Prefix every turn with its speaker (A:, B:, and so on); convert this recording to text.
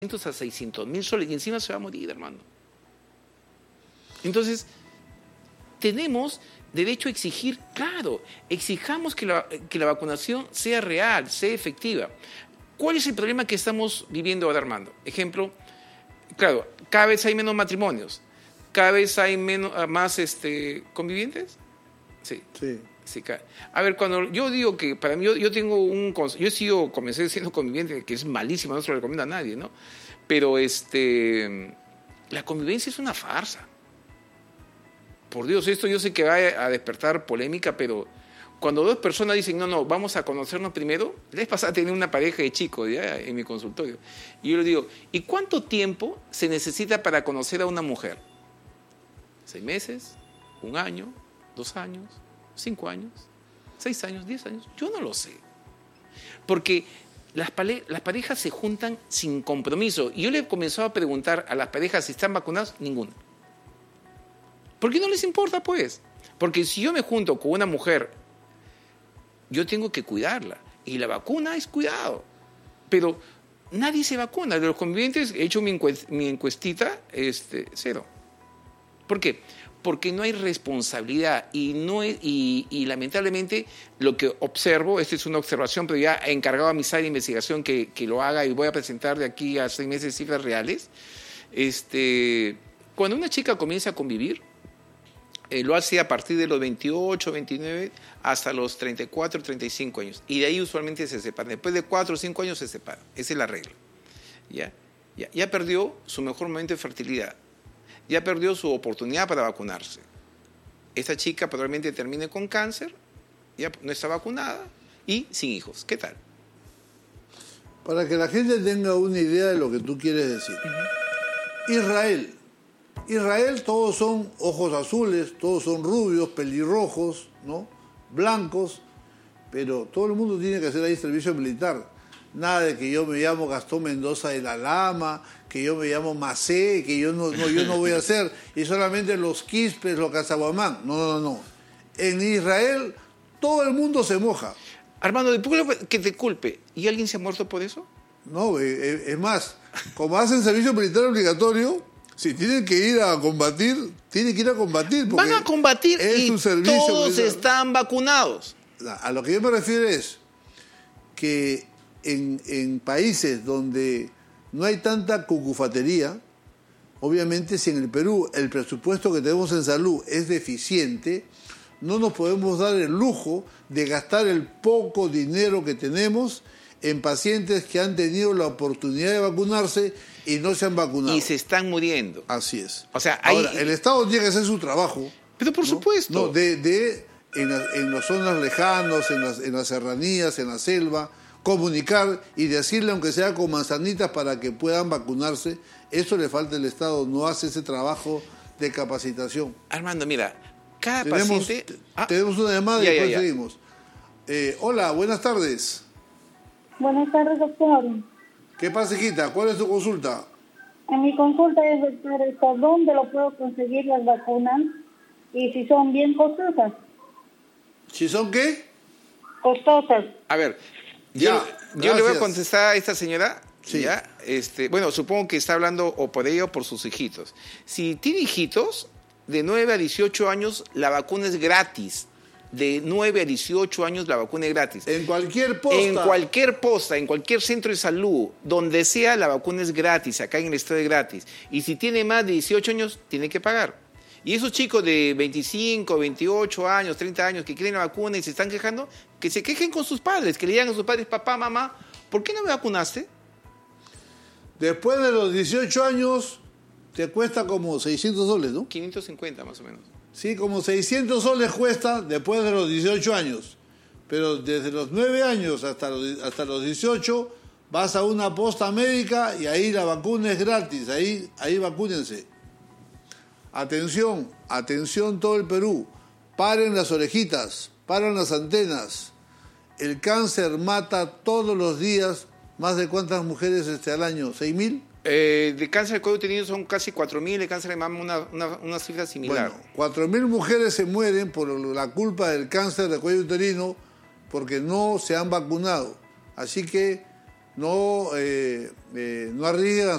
A: a 600.000 soles y encima se va a morir, hermano. Entonces, tenemos derecho a exigir, claro, exijamos que la vacunación sea real, sea efectiva. ¿Cuál es el problema que estamos viviendo ahora, Armando? Ejemplo, claro, cada vez hay menos matrimonios, cada vez hay más convivientes. Sí. Sí, a ver, cuando yo digo que para mí, yo comencé siendo conviviente, que es malísimo, no se lo recomiendo a nadie, ¿no? Pero la convivencia es una farsa. Por Dios, esto yo sé que va a despertar polémica, pero cuando dos personas dicen, no, vamos a conocernos primero, la vez pasada tenía una pareja de chicos ya en mi consultorio, y yo le digo, ¿y cuánto tiempo se necesita para conocer a una mujer? ¿6 meses? ¿1 año? ¿2 años? 5 años, 6 años, 10 años, yo no lo sé. Porque las parejas se juntan sin compromiso. Y yo le he comenzado a preguntar a las parejas si están vacunadas, ninguna. ¿Por qué no les importa, pues? Porque si yo me junto con una mujer, yo tengo que cuidarla. Y la vacuna es cuidado. Pero nadie se vacuna. De los convivientes he hecho mi encuestita, 0. ¿Por qué? Porque no hay responsabilidad y lamentablemente lo que observo, esta es una observación, pero ya he encargado a mi sala de investigación que lo haga y voy a presentar de aquí a 6 meses cifras reales. Cuando una chica comienza a convivir, lo hace a partir de los 28, 29 hasta los 34, 35 años. Y de ahí usualmente se separan. Después de 4 o 5 años se separan. Esa es la regla. Ya perdió su mejor momento de fertilidad. Ya perdió su oportunidad para vacunarse. Esta chica probablemente termine con cáncer, ya no está vacunada y sin hijos. ¿Qué tal?
B: Para que la gente tenga una idea de lo que tú quieres decir. Israel todos son ojos azules, todos son rubios, pelirrojos, ¿no? Blancos, pero todo el mundo tiene que hacer ahí servicio militar. Nada de que yo me llamo Gastón Mendoza de la Lama, que yo me llamo Macé, que yo no voy a hacer, y solamente los Quispes, los Casaguamán. No. En Israel todo el mundo se moja.
A: Armando, que te culpe, ¿y alguien se ha muerto por eso?
B: No, es más, como hacen servicio militar obligatorio, si tienen que ir a combatir, tienen que ir a combatir.
A: Van a combatir y todos militar. Están vacunados.
B: A lo que yo me refiero es que en países donde no hay tanta cucufatería, obviamente si en el Perú el presupuesto que tenemos en salud es deficiente, no nos podemos dar el lujo de gastar el poco dinero que tenemos en pacientes que han tenido la oportunidad de vacunarse y no se han vacunado.
A: Y se están muriendo.
B: Así es.
A: O sea,
B: ahora, el Estado tiene que hacer su trabajo.
A: Pero por supuesto.
B: En las zonas lejanas, en las serranías, en la selva, comunicar y decirle, aunque sea con manzanitas, para que puedan vacunarse. Eso le falta al Estado, no hace ese trabajo de capacitación.
A: Armando, mira, cada paciente...
B: Tenemos una llamada y después seguimos. Hola, buenas tardes.
C: Buenas tardes, doctor.
B: ¿Qué pasa, hijita? ¿Cuál es tu consulta?
C: En mi consulta es, doctor, ¿dónde lo puedo conseguir las vacunas? Y si son bien costosas.
B: ¿Si son qué?
C: Costosas.
A: A ver... Yo le voy a contestar a esta señora. Sí. ¿Ya? Bueno, supongo que está hablando o por ella o por sus hijitos. Si tiene hijitos, de 9 a 18 años, la vacuna es gratis. De 9 a 18 años, la vacuna es gratis.
B: En cualquier posta.
A: En cualquier posta, en cualquier centro de salud, donde sea, la vacuna es gratis. Acá en el estado es gratis. Y si tiene más de 18 años, tiene que pagar. Y esos chicos de 25, 28 años, 30 años que quieren la vacuna y se están quejando, que se quejen con sus padres, que le digan a sus padres, papá, mamá, ¿por qué no me vacunaste?
B: Después de los 18 años, te cuesta como 600 soles, ¿no?
A: 550 más o menos.
B: Sí, como 600 soles cuesta después de los 18 años. Pero desde los 9 años hasta los 18, vas a una posta médica y ahí la vacuna es gratis, ahí vacúnense. Atención todo el Perú, paren las orejitas, paren las antenas. El cáncer mata todos los días, más de cuántas mujeres al año, ¿6.000?
A: De cáncer de cuello uterino son casi 4.000, de cáncer de mama una cifra similar.
B: Bueno, 4.000 mujeres se mueren por la culpa del cáncer de cuello uterino porque no se han vacunado. Así que no arriesgan